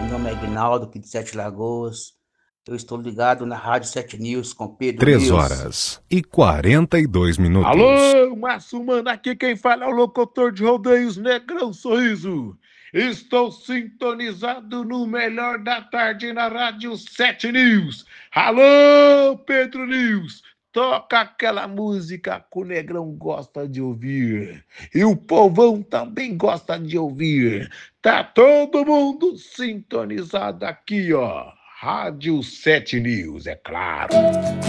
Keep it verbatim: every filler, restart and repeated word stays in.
meu nome é Aguinaldo, aqui de Sete Lagoas. Eu estou ligado na Rádio Sete News com Pedro Três News. horas e quarenta e dois minutos. Alô, Márcio Mano, aqui quem fala é o locutor de rodeios Negrão Sorriso. Estou sintonizado no melhor da tarde na Rádio Sete News. Alô, Pedro News, toca aquela música que o Negrão gosta de ouvir. E o povão também gosta de ouvir. Tá todo mundo sintonizado aqui, ó. Rádio Sete News, é claro.